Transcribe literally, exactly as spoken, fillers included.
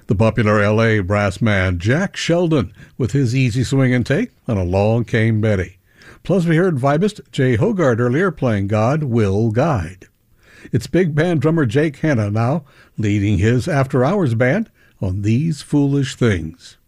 The popular L A brass man Jack Sheldon with his easy swing and take on Along Came Betty. Plus we heard vibist Jay Hogarth earlier playing God Will Guide. It's big band drummer Jake Hanna now leading his After Hours band on These Foolish Things.